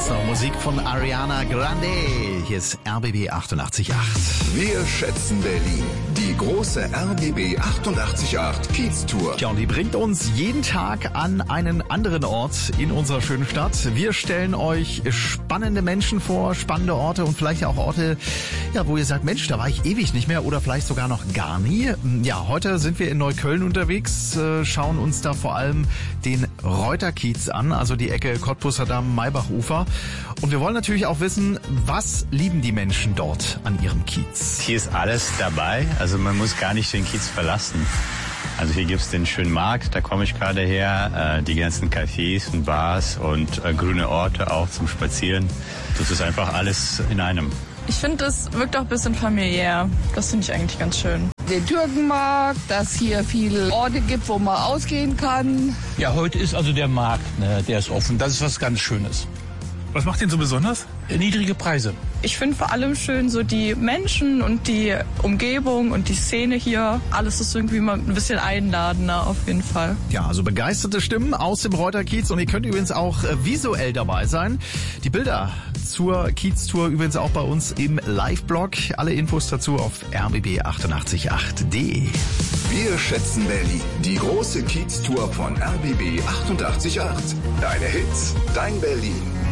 jetzt noch Musik von Ariana Grande. Hier ist RBB 88.8. Wir schätzen Berlin. Die große RBB 88.8 Kiez-Tour. Ja, und die bringt uns jeden Tag an einen anderen Ort in unserer schönen Stadt. Wir stellen euch spannende Menschen vor, spannende Orte und vielleicht auch Orte, ja, wo ihr sagt, Mensch, da war ich ewig nicht mehr oder vielleicht sogar noch gar nie. Ja, heute sind wir in Neukölln unterwegs, schauen uns da vor allem den Reuterkiez an, also die Ecke Cottbuser Damm, Maybachufer. Und wir wollen natürlich auch wissen, was lieben die Menschen dort an ihrem Kiez? Hier ist alles dabei, also man muss gar nicht den Kiez verlassen. Also hier gibt's den schönen Markt, da komme ich gerade her, die ganzen Cafés und Bars und grüne Orte auch zum Spazieren. Das ist einfach alles in einem. Ich finde, das wirkt auch ein bisschen familiär. Das finde ich eigentlich ganz schön. Den Türkenmarkt, dass hier viele Orte gibt, wo man ausgehen kann. Ja, heute ist also der Markt, ne, der ist offen. Das ist was ganz Schönes. Was macht den so besonders? Niedrige Preise. Ich finde vor allem schön so die Menschen und die Umgebung und die Szene hier. Alles ist irgendwie mal ein bisschen einladender auf jeden Fall. Ja, also begeisterte Stimmen aus dem Reuterkiez und ihr könnt übrigens auch visuell dabei sein. Die Bilder zur Kiez-Tour übrigens auch bei uns im Live-Blog. Alle Infos dazu auf rbb888.de. Wir schätzen Berlin. Die große Kiez-Tour von RBB 88.8. Deine Hits, dein Berlin.